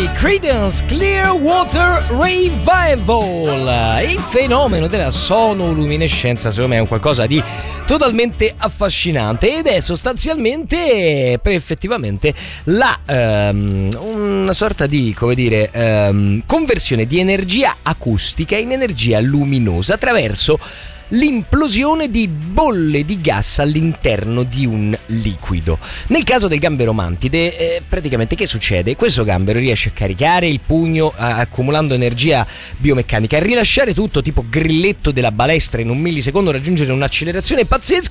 i Creedence Clearwater Revival. Il fenomeno della sonoluminescenza secondo me è un qualcosa di totalmente affascinante ed è sostanzialmente effettivamente una sorta di, come dire, conversione di energia acustica in energia luminosa attraverso l'implosione di bolle di gas all'interno di un liquido. Nel caso del gambero mantide, praticamente che succede? Questo gambero riesce a caricare il pugno accumulando energia biomeccanica, a rilasciare tutto tipo grilletto della balestra in un millisecondo, raggiungere un'accelerazione pazzesca